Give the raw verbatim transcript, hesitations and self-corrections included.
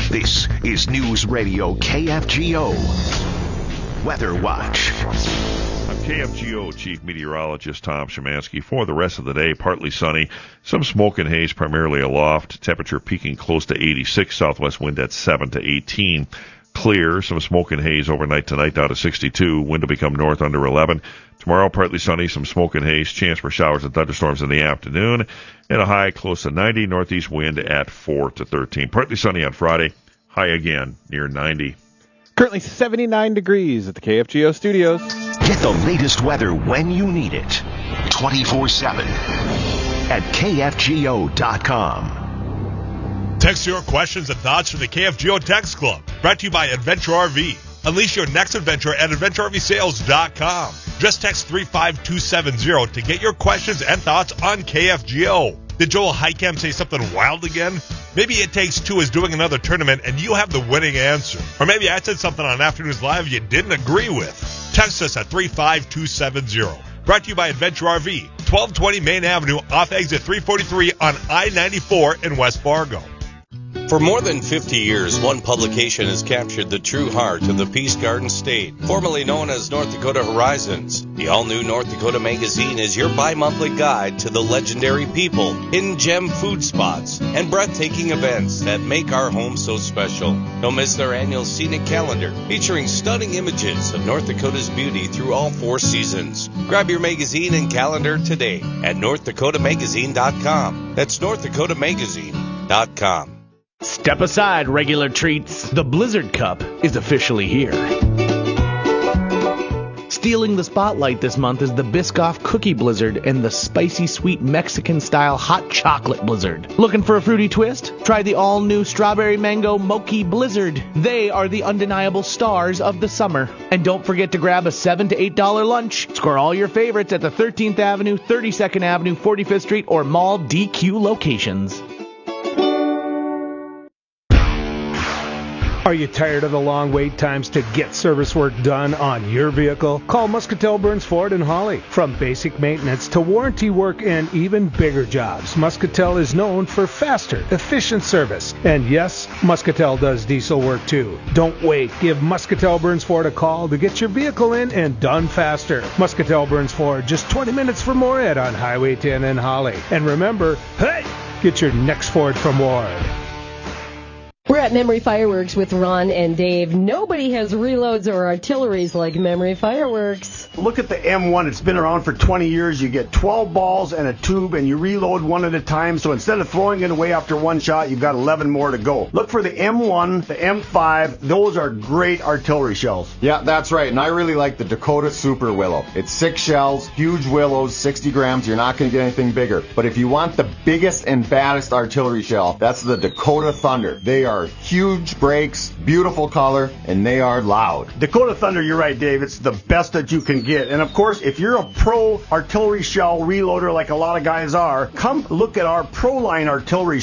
This is News Radio K F G O Weather Watch. I'm K F G O Chief Meteorologist Tom Szymanski. For the rest of the day, partly sunny, some smoke and haze primarily aloft, temperature peaking close to eighty-six, southwest wind at seven to eighteen. Clear, some smoke and haze overnight tonight down to sixty-two, wind will become north under eleven. Tomorrow, partly sunny, some smoke and haze, chance for showers and thunderstorms in the afternoon, and a high close to ninety, northeast wind at four to thirteen. Partly sunny on Friday, high again near ninety. Currently seventy-nine degrees at the K F G O studios. Get the latest weather when you need it, twenty-four seven at K F G O dot com. Text your questions and thoughts from the K F G O Text Club. Brought to you by Adventure R V. Unleash your next adventure at adventure r v sales dot com. Just text three five two seven zero to get your questions and thoughts on K F G O. Did Joel Heicam say something wild again? Maybe It Takes Two is doing another tournament and you have the winning answer. Or maybe I said something on Afternoons Live you didn't agree with. Text us at three five two seven zero. Brought to you by Adventure R V, twelve twenty Main Avenue off exit three forty-three on I ninety-four in West Fargo. For more than fifty years, one publication has captured the true heart of the Peace Garden State, formerly known as North Dakota Horizons. The all-new North Dakota Magazine is your bi-monthly guide to the legendary people, hidden gem food spots, and breathtaking events that make our home so special. Don't miss their annual scenic calendar, featuring stunning images of North Dakota's beauty through all four seasons. Grab your magazine and calendar today at north dakota magazine dot com. That's north dakota magazine dot com. Step aside, regular treats. The Blizzard Cup is officially here. Stealing the spotlight this month is the Biscoff Cookie Blizzard and the Spicy Sweet Mexican-style Hot Chocolate Blizzard. Looking for a fruity twist? Try the all-new Strawberry Mango Mochi Blizzard. They are the undeniable stars of the summer. And don't forget to grab a seven to eight dollars lunch. Score all your favorites at the thirteenth Avenue, thirty-second Avenue, forty-fifth Street, or Mall D Q locations. Are you tired of the long wait times to get service work done on your vehicle? Call Muscatel Burns Ford and Holly. From basic maintenance to warranty work and even bigger jobs, Muscatel is known for faster, efficient service. And yes, Muscatel does diesel work too. Don't wait. Give Muscatel Burns Ford a call to get your vehicle in and done faster. Muscatel Burns Ford, just twenty minutes from Moorhead on Highway ten in Holly. And remember, hey, get your next Ford from Ward. We're at Memory Fireworks with Ron and Dave. Nobody has reloads or artilleries like Memory Fireworks. Look at the M one. It's been around for twenty years. You get twelve balls and a tube, and you reload one at a time. So instead of throwing it away after one shot, you've got eleven more to go. Look for the M one, the M five. Those are great artillery shells. Yeah, that's right. And I really like the Dakota Super Willow. It's six shells, huge willows, sixty grams. You're not going to get anything bigger. But if you want the biggest and baddest artillery shell, that's the Dakota Thunder. They are huge breaks, beautiful color, and they are loud. Dakota Thunder, you're right, Dave. It's the best that you can get. And of course, if you're a pro artillery shell reloader like a lot of guys are, come look at our Pro Line artillery